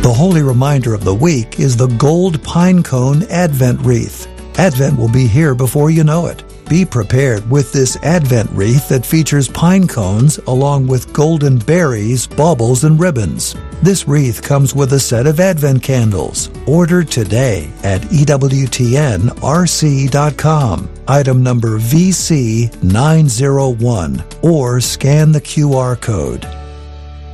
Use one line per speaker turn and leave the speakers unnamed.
The holy reminder of the week is the Gold Pine Cone Advent Wreath. Advent will be here before you know it. Be prepared with this Advent wreath that features pine cones along with golden berries, baubles, and ribbons. This wreath comes with a set of Advent candles. Order today at EWTNRC.com, item number VC901, or scan the QR code.